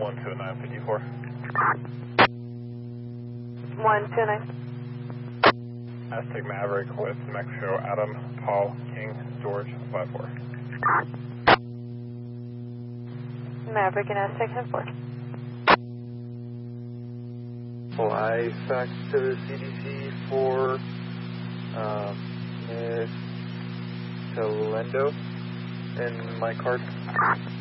12954. 129. Aztec Maverick with New Mexico, Adam, Paul, King, George, 54. Maverick and Aztec 10-4. Fly fax to the CDC for Miss Telendo and my card.